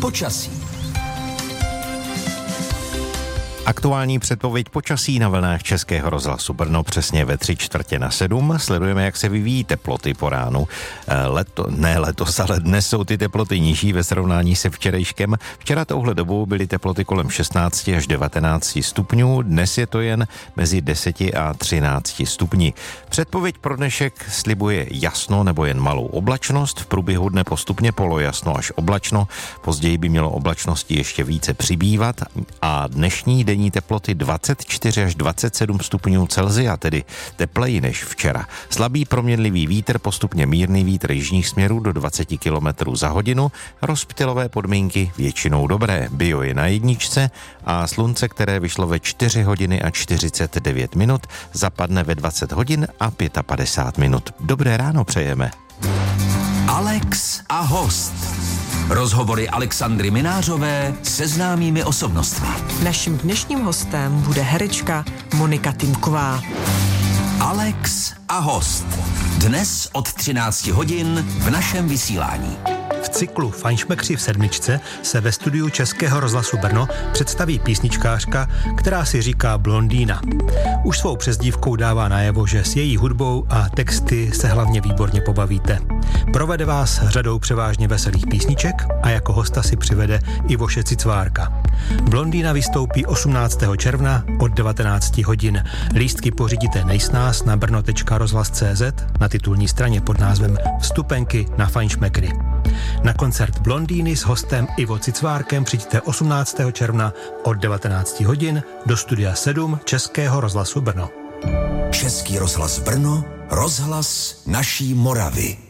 počasí. Aktuální předpověď počasí na vlnách Českého rozhlasu Brno přesně ve 6:45. Sledujeme, jak se vyvíjí teploty po ránu. Letos, ale dnes jsou ty teploty nižší ve srovnání se včerejškem. Včera touhle dobou byly teploty kolem 16 až 19 stupňů, dnes je to jen mezi 10 a 13 stupni. Předpověď pro dnešek slibuje jasno nebo jen malou oblačnost, v průběhu dne postupně polojasno až oblačno, později by mělo oblačnosti ještě více přibývat a dnešní denní teploty 24 až 27 stupňů Celsia, tedy tepleji než včera. Slabý proměnlivý vítr, postupně mírný vítr jižních směrů do 20 km za hodinu, rozptylové podmínky většinou dobré. Bio je na jedničce a slunce, které vyšlo ve 4 hodiny a 49 minut, zapadne ve 20 hodin a 55 minut. Dobré ráno přejeme. Alex a host. Rozhovory Alexandry Minářové se známými osobnostmi. Naším dnešním hostem bude herečka Monika Tymková. Alex a host. Dnes od 13 hodin v našem vysílání. V cyklu Fajnšmekři v sedmičce se ve studiu Českého rozhlasu Brno představí písničkářka, která si říká Blondýna. Už svou přezdívkou dává najevo, že s její hudbou a texty se hlavně výborně pobavíte. Provede vás řadou převážně veselých písniček a jako hosta si přivede Ivoše Cicvárka. Blondýna vystoupí 18. června od 19 hodin. Lístky pořídíte nejsnáz na brno.rozhlas.cz na titulní straně pod názvem Vstupenky na Fajnšmekry. Na koncert Blondýny s hostem Ivo Cicvárkem přijďte 18. června od 19 hodin do studia 7 Českého rozhlasu Brno. Český rozhlas Brno, rozhlas naší Moravy.